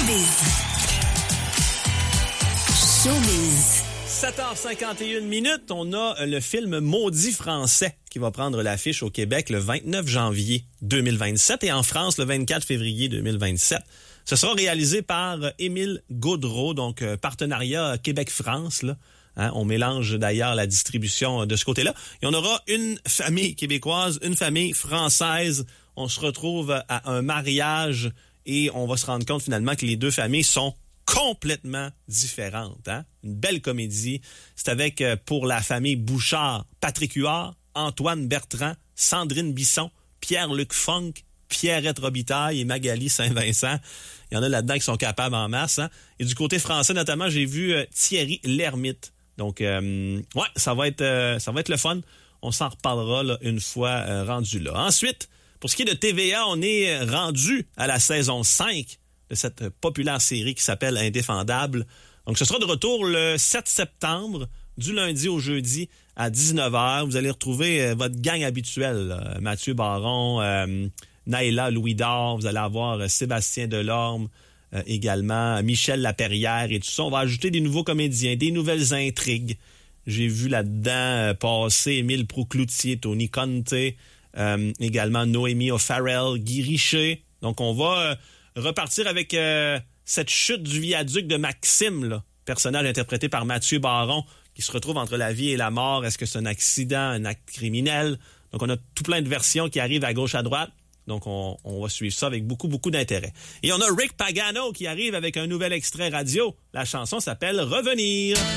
Showbiz. 7h51, on a le film Maudit français qui va prendre l'affiche au Québec le 29 janvier 2027 et en France le 24 février 2027. Ce sera réalisé par Émile Gaudreault, donc partenariat Québec-France, là. Hein, on mélange d'ailleurs la distribution de ce côté-là. Et on aura une famille québécoise, une famille française. On se retrouve à un mariage et on va se rendre compte finalement que les deux familles sont complètement différentes. Hein? Une belle comédie. C'est avec, pour la famille Bouchard, Patrick Huard, Antoine Bertrand, Sandrine Bisson, Pierre-Luc Funk, Pierrette Robitaille et Magali Saint-Vincent. Il y en a là-dedans qui sont capables en masse. Hein? Et du côté français, notamment, j'ai vu Thierry Lhermitte. Donc, ça va être le fun. On s'en reparlera là, une fois rendu là. Ensuite, pour ce qui est de TVA, on est rendu à la saison 5 de cette populaire série qui s'appelle Indéfendable. Donc, ce sera de retour le 7 septembre, du lundi au jeudi à 19h. Vous allez retrouver votre gang habituelle, là. Mathieu Baron, Naïla Louis-Dard, vous allez avoir Sébastien Delorme, également Michel Laperrière et tout ça. On va ajouter des nouveaux comédiens, des nouvelles intrigues. J'ai vu là-dedans passer Émile Proucloutier, Tony Conte, également Noémie O'Farrell, Guy Richer. Donc, on va repartir avec cette chute du viaduc de Maxime, là, personnage interprété par Mathieu Baron, qui se retrouve entre la vie et la mort. Est-ce que c'est un accident, un acte criminel? Donc, on a tout plein de versions qui arrivent à gauche, à droite. Donc, on va suivre ça avec beaucoup, beaucoup d'intérêt. Et on a Rick Pagano qui arrive avec un nouvel extrait radio. La chanson s'appelle « Revenir ».